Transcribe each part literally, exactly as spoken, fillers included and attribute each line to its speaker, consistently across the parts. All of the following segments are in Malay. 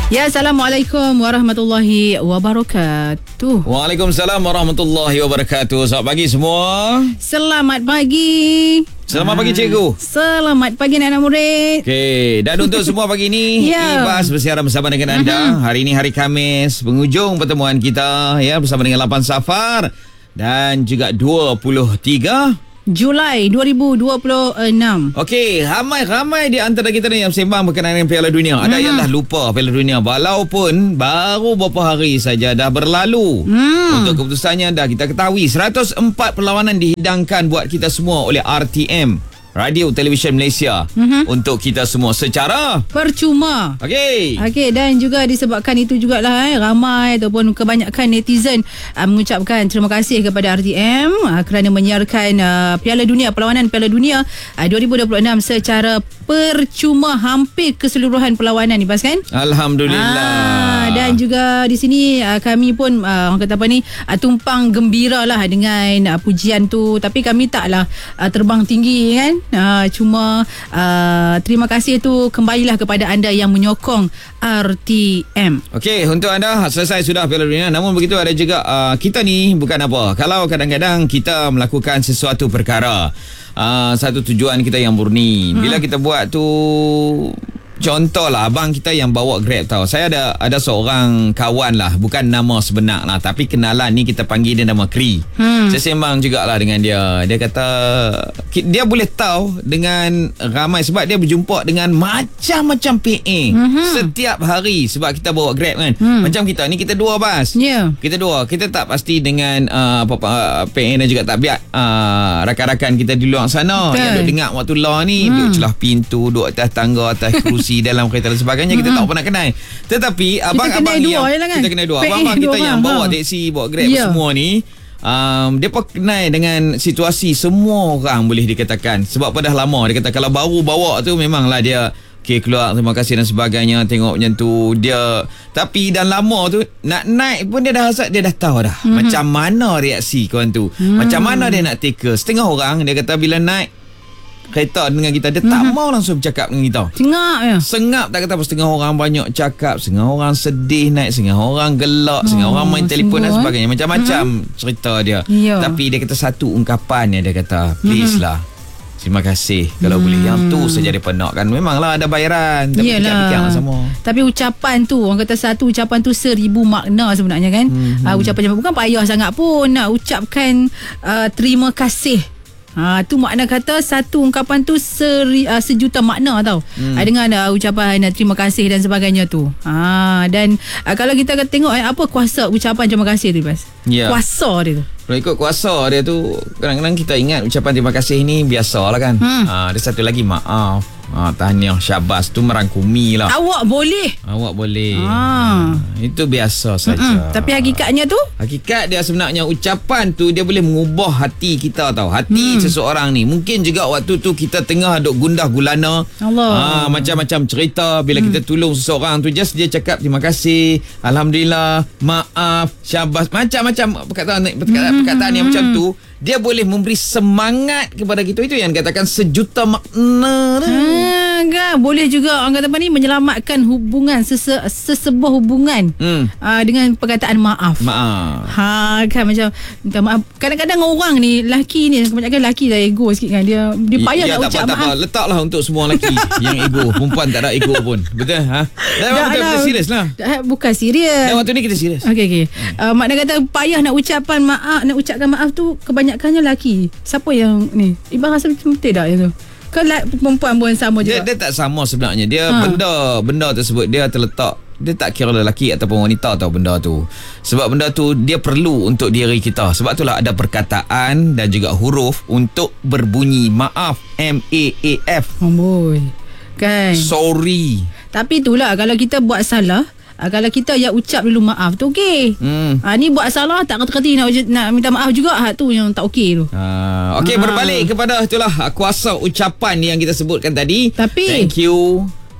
Speaker 1: Ya, Assalamualaikum warahmatullahi wabarakatuh.
Speaker 2: Waalaikumsalam warahmatullahi wabarakatuh. Selamat pagi semua.
Speaker 1: Selamat pagi.
Speaker 2: Selamat pagi cikgu.
Speaker 1: Selamat pagi anak murid.
Speaker 2: Okey, dan untuk semua pagi ni
Speaker 1: Ya.
Speaker 2: Ibas bersiaran bersama dengan anda. Uh-huh. Hari ini hari Khamis, penghujung pertemuan kita ya bersama dengan lapan Safar dan juga dua puluh tiga
Speaker 1: Julai dua ribu dua puluh enam.
Speaker 2: Okey, ramai-ramai di antara kita ni yang sembang berkenaan dengan Piala Dunia. Ada hmm. yang dah lupa Piala Dunia walaupun baru beberapa hari saja dah berlalu. Hmm. Untuk keputusannya dah kita ketahui seratus empat perlawanan dihidangkan buat kita semua oleh R T M, Radio Television Malaysia, mm-hmm. untuk kita semua secara
Speaker 1: percuma.
Speaker 2: Okey.
Speaker 1: Okey, dan juga disebabkan itu jugalah eh, ramai ataupun kebanyakan netizen uh, mengucapkan terima kasih kepada R T M uh, kerana menyiarkan uh, Piala Dunia, perlawanan Piala Dunia uh, dua ribu dua puluh enam secara percuma hampir keseluruhan perlawanan ni, Bas, kan?
Speaker 2: Alhamdulillah.
Speaker 1: Ah, dan juga di sini uh, kami pun uh, orang kata apa ni uh, tumpang gembira lah dengan uh, pujian tu, tapi kami taklah uh, terbang tinggi, kan? Uh, cuma uh, terima kasih tu kembalilah kepada anda yang menyokong R T M.
Speaker 2: Okey, untuk anda selesai sudah Piala Dunia. Namun begitu ada juga uh, kita ni bukan apa. Kalau kadang-kadang kita melakukan sesuatu perkara, uh, satu tujuan kita yang murni. Bila hmm. kita buat tu, contohlah abang kita yang bawa Grab tau. Saya ada ada seorang kawan lah, bukan nama sebenar lah, tapi kenalan ni kita panggil dia nama Kri. Hmm. Saya sembang jugalah dengan dia. Dia kata dia boleh tahu dengan ramai sebab dia berjumpa dengan macam-macam P A hmm. setiap hari sebab kita bawa Grab kan. Hmm. Macam kita ni kita dua, Bas.
Speaker 1: Yeah.
Speaker 2: Kita dua. Kita tak pasti dengan uh, apa-apa uh, P A dan juga tak biar uh, rakan-rakan kita di luar sana okay. yang duk dengar waktu law ni, hmm. duk celah pintu, duk atas tangga, atas kerusi dalam kereta dan sebagainya, kita mm-hmm. tak pernah kenal. Tetapi abang-abang yang
Speaker 1: lah kan?
Speaker 2: kita kenal dua, abang-abang kita yang bawa ha. teksi, bawa Grab yeah. semua ni, um, dia pun kenal dengan situasi semua orang, boleh dikatakan. Sebab pada lama dia kata kalau baru bawa tu memanglah dia okay, keluar terima kasih dan sebagainya, tengok macam tu dia. Tapi dan lama tu nak naik pun dia dah rasa, dia dah tahu dah mm-hmm. macam mana reaksi kawan tu, mm. macam mana dia nak take. Setengah orang dia kata bila naik kereta dengan kita, dia tak mm-hmm. mau langsung bercakap dengan kita.
Speaker 1: Sengap ya.
Speaker 2: Sengap tak kata apa. Setengah orang banyak cakap, setengah orang sedih naik, setengah orang gelak, oh, setengah orang main telefon dan sebagainya. Macam-macam mm-hmm. cerita dia. Yeah. Tapi dia kata satu ungkapan yang dia kata, please mm-hmm. lah, terima kasih. Kalau hmm. boleh yang tu saja dia pernah kan. Memanglah ada bayaran, tapi fikir-fikir sama.
Speaker 1: Tapi ucapan tu, orang kata satu ucapan tu seribu makna sebenarnya, kan. hmm. uh, Ucapan bukan payah sangat pun nak ucapkan uh, terima kasih. Ha, tu makna kata satu ungkapan tu seri, uh, sejuta makna tau. Hmm. Uh, dengan uh, ucapan uh, terima kasih dan sebagainya tu. Ha, dan uh, kalau kita tengok eh, apa kuasa ucapan terima kasih tu, Bas? Yeah. Kuasa dia tu.
Speaker 2: Kalau ikut kuasa dia tu, kadang-kadang kita ingat ucapan terima kasih ni biasalah kan. Hmm. Ha, ada satu lagi maaf. Ha, tahniah, syabas tu merangkumi lah.
Speaker 1: Awak boleh.
Speaker 2: Awak boleh. Ha. Ha, itu biasa saja.
Speaker 1: Mm-mm. Tapi hakikatnya tu?
Speaker 2: Hakikat dia sebenarnya ucapan tu dia boleh mengubah hati kita tau. Hati hmm. seseorang ni. Mungkin juga waktu tu kita tengah duk gundah gulana. Allah. Ha, macam-macam cerita. Bila hmm. kita tolong seseorang tu, just dia cakap terima kasih, alhamdulillah, maaf, syabas, macam-macam perkataan perkataan, hmm. perkataan yang macam tu, dia boleh memberi semangat kepada kita. Itu yang dikatakan sejuta makna.
Speaker 1: Ha, kan? Boleh juga orang kata apa ni, menyelamatkan hubungan, sese, sesebuah hubungan hmm. uh, dengan perkataan maaf. Maaf. Ha, kan macam minta maaf. Kadang-kadang orang ni, lelaki ni, kebanyakan lelaki dah ego sikit kan. Dia dia payah ya, nak ucap maaf. Apa.
Speaker 2: Letaklah untuk semua lelaki yang ego. Perempuan tak ada ego pun. Betul? Ha? Dan dah, kita, kita serius lah.
Speaker 1: Dah, bukan serius.
Speaker 2: Dan waktu ni kita serius.
Speaker 1: Okey, okey. Hmm. Uh, makna kata payah nak ucapan maaf, nak ucapkan maaf tu kebanyakannya lelaki. Siapa yang ni? Ibang rasa betul tak yang tu? Kan perempuan pun sama juga.
Speaker 2: Dia, dia tak sama sebenarnya. Dia ha. benda benda tersebut dia terletak, dia tak kira lelaki ataupun wanita tau benda tu. Sebab benda tu dia perlu untuk diri kita. Sebab itulah ada perkataan dan juga huruf untuk berbunyi maaf, M A A F.
Speaker 1: Oh boy. Kan.
Speaker 2: Sorry.
Speaker 1: Tapi itulah kalau kita buat salah, Uh, kalau kita yang ucap dulu maaf tu okey. Hmm. Uh, ni buat salah tak kerti-kerti nak, nak minta maaf juga, ha, tu yang tak okey tu.
Speaker 2: Uh, okey, uh. berbalik kepada itulah kuasa ucapan yang kita sebutkan tadi.
Speaker 1: Tapi
Speaker 2: thank you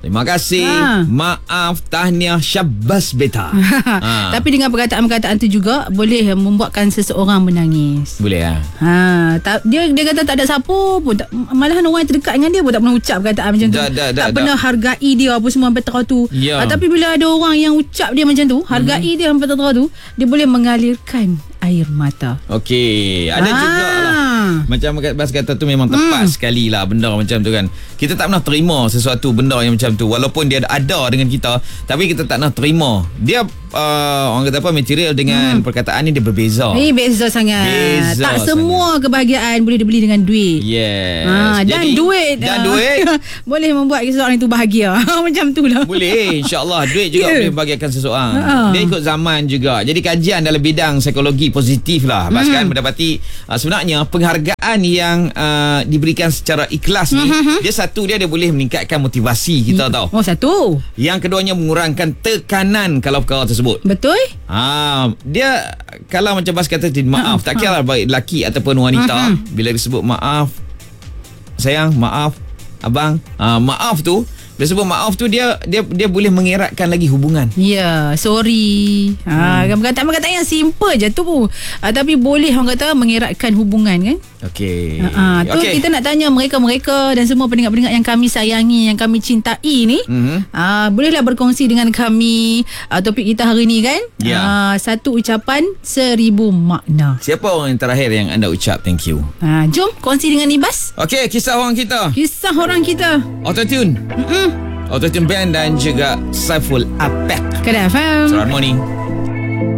Speaker 2: Terima kasih.
Speaker 1: Ha.
Speaker 2: Maaf, tahniah, syabas beta. ha.
Speaker 1: Tapi dengan perkataan-perkataan tu juga boleh membuatkan seseorang menangis.
Speaker 2: Boleh lah.
Speaker 1: Ha, tak, dia dia kata tak ada siapa pun, tak, malahan orang yang terdekat dengan dia pun tak pernah ucap perkataan macam tu.
Speaker 2: Da, da, da,
Speaker 1: tak
Speaker 2: da.
Speaker 1: pernah hargai dia apa semua sampai terang tu.
Speaker 2: Ya.
Speaker 1: Ha, tapi bila ada orang yang ucap dia macam tu, hargai hmm. dia sampai terang tu, dia boleh mengalirkan air mata.
Speaker 2: Okey, ada
Speaker 1: Ah.
Speaker 2: juga lah. Macam Bas kata tu memang tepat
Speaker 1: Hmm.
Speaker 2: sekali lah benda macam tu kan. Kita tak pernah terima sesuatu benda yang macam tu. Walaupun dia ada dengan kita, tapi kita tak pernah terima. Dia uh, orang kata apa, material dengan hmm. perkataan ni dia berbeza.
Speaker 1: Eh, beza sangat.
Speaker 2: Beza
Speaker 1: tak
Speaker 2: sangat.
Speaker 1: semua kebahagiaan boleh dibeli dengan duit.
Speaker 2: Yes.
Speaker 1: Ha, dan
Speaker 2: Jadi,
Speaker 1: duit
Speaker 2: Dan
Speaker 1: ah,
Speaker 2: duit
Speaker 1: boleh membuat seseorang itu bahagia. Macam tu lah.
Speaker 2: boleh, insyaAllah duit juga
Speaker 1: Yeah.
Speaker 2: boleh membahagiakan seseorang.
Speaker 1: Ha.
Speaker 2: Dia ikut zaman juga. Jadi kajian dalam bidang psikologi positif lah. Bas kan mendapati uh, sebenarnya penghargaan yang uh, diberikan secara ikhlas ni, dia satu dia dia boleh meningkatkan motivasi kita tau.
Speaker 1: Oh, satu.
Speaker 2: Yang keduanya mengurangkan tekanan kalau perkara tersebut.
Speaker 1: Betul?
Speaker 2: Ha, dia kalau macam Bas kata tadi, maaf, tak kira lah baik lelaki ataupun wanita, bila disebut maaf sayang, maaf abang, ha, maaf tu, bila sebut maaf tu dia dia dia boleh mengeratkan lagi hubungan.
Speaker 1: Ya, sorry. Ha, hmm. perkataan-perkataan yang simple je tu pun. Ha, tapi boleh orang kata mengeratkan hubungan kan?
Speaker 2: Okey.
Speaker 1: Ha, tu
Speaker 2: Okey.
Speaker 1: kita nak tanya mereka-mereka dan semua pendengar-pendengar yang kami sayangi, yang kami cintai ni.
Speaker 2: Mhm.
Speaker 1: Ha, bolehlah berkongsi dengan kami ha, topik kita hari ni kan?
Speaker 2: Ya.
Speaker 1: Ha, satu ucapan seribu makna.
Speaker 2: Siapa orang yang terakhir yang anda ucap thank you?
Speaker 1: Ha, jom kongsi dengan Ibas.
Speaker 2: Okey, kisah orang kita.
Speaker 1: Kisah orang kita.
Speaker 2: Autotune.
Speaker 1: Mm-mm.
Speaker 2: Autotune Band dan juga Saiful Apek.
Speaker 1: Kedai F M.
Speaker 2: Selamat morning.